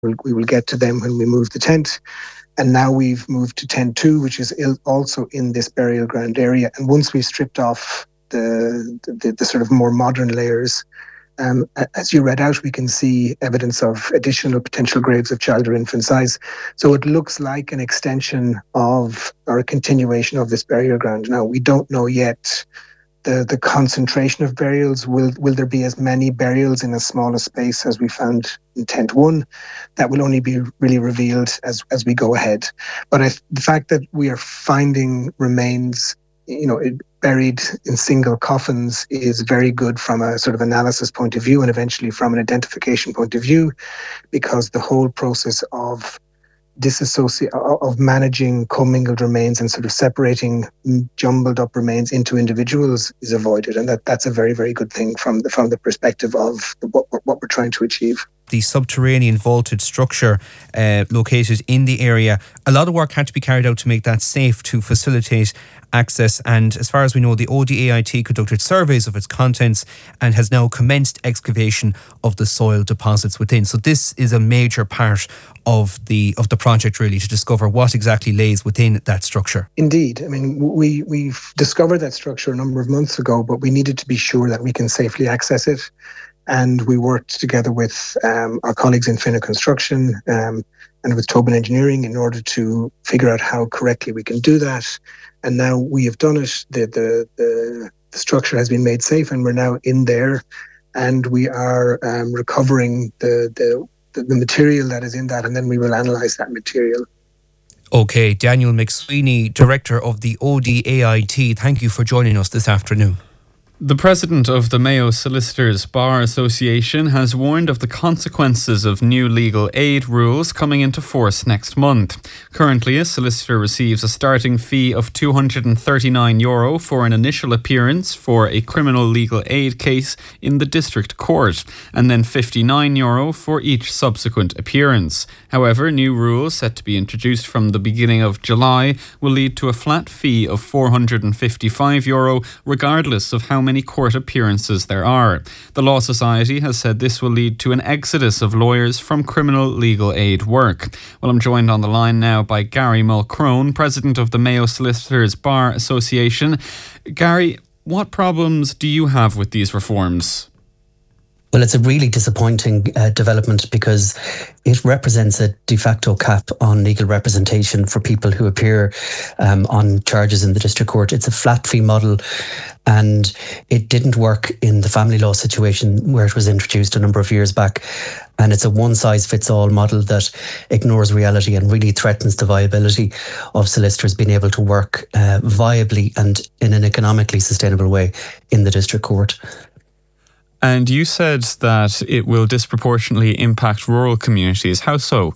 We will get to them when we move the tent. And now we've moved to tent 2, which is also in this burial ground area. And once we've stripped off the sort of more modern layers, as you read out, we can see evidence of additional potential graves of child or infant size. So it looks like an extension of, or a continuation of, this burial ground. Now, we don't know yet the concentration of burials. Will there be as many burials in a smaller space as we found in tent 1? That will only be really revealed as we go ahead. But the fact that we are finding remains, buried in single coffins, is very good from a sort of analysis point of view, and eventually from an identification point of view, because the whole process of managing commingled remains and sort of separating jumbled up remains into individuals is avoided, and that's a very, very good thing from the perspective of what we're trying to achieve. The subterranean vaulted structure located in the area, a lot of work had to be carried out to make that safe to facilitate access, and as far as we know, the ODAIT conducted surveys of its contents and has now commenced excavation of the soil deposits within. So this is a major part of the project, really, to discover what exactly lays within that structure. Indeed. I mean, we've discovered that structure a number of months ago, but we needed to be sure that we can safely access it. And we worked together with our colleagues in Finna Construction and with Tobin Engineering in order to figure out how correctly we can do that. And now we have done it. The structure has been made safe, and we're now in there, and we are recovering the material that is in that, and then we will analyse that material. Okay, Daniel McSweeney, Director of the ODAIT, thank you for joining us this afternoon. The president of the Mayo Solicitors Bar Association has warned of the consequences of new legal aid rules coming into force next month. Currently, a solicitor receives a starting fee of €239 for an initial appearance for a criminal legal aid case in the district court, and then €59 for each subsequent appearance. However, new rules set to be introduced from the beginning of July will lead to a flat fee of €455, regardless of how many court appearances there are. The Law Society has said this will lead to an exodus of lawyers from criminal legal aid work. Well, I'm joined on the line now by Gary Mulcrone, President of the Mayo Solicitors Bar Association. Gary, what problems do you have with these reforms? Well, it's a really disappointing development because it represents a de facto cap on legal representation for people who appear on charges in the district court. It's a flat fee model, and it didn't work in the family law situation where it was introduced a number of years back. And it's a one-size-fits-all model that ignores reality and really threatens the viability of solicitors being able to work viably and in an economically sustainable way in the district court. And you said that it will disproportionately impact rural communities. How so?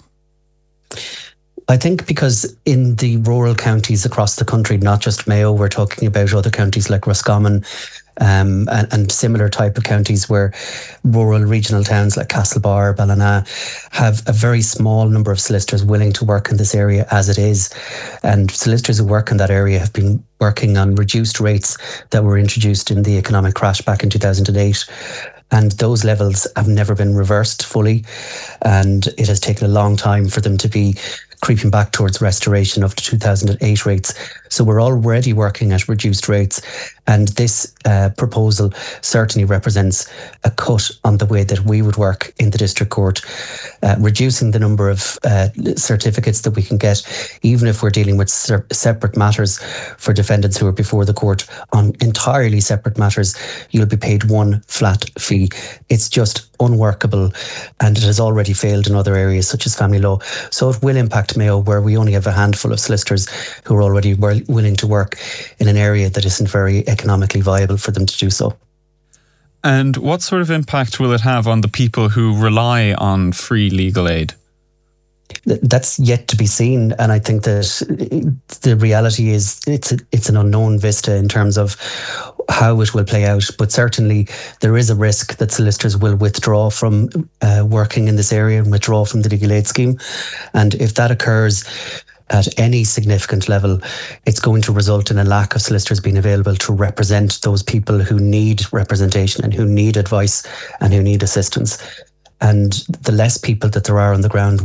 I think because in the rural counties across the country, not just Mayo, we're talking about other counties like Roscommon and similar type of counties where rural regional towns like Castlebar, Ballina have a very small number of solicitors willing to work in this area as it is. And solicitors who work in that area have been working on reduced rates that were introduced in the economic crash back in 2008. And those levels have never been reversed fully. And it has taken a long time for them to be creeping back towards restoration of the 2008 rates. So we're already working at reduced rates. And this proposal certainly represents a cut on the way that we would work in the district court, reducing the number of certificates that we can get, even if we're dealing with separate matters for defendants who are before the court on entirely separate matters. You'll be paid one flat fee. It's just unworkable, and it has already failed in other areas such as family law. So it will impact Mayo, where we only have a handful of solicitors who are already willing to work in an area that isn't very economically viable for them to do so. And what sort of impact will it have on the people who rely on free legal aid? That's yet to be seen, and I think that the reality is it's an unknown vista in terms of how it will play out. But certainly there is a risk that solicitors will withdraw from working in this area and withdraw from the legal aid scheme. And if that occurs at any significant level, it's going to result in a lack of solicitors being available to represent those people who need representation and who need advice and who need assistance. and the less people that there are on the ground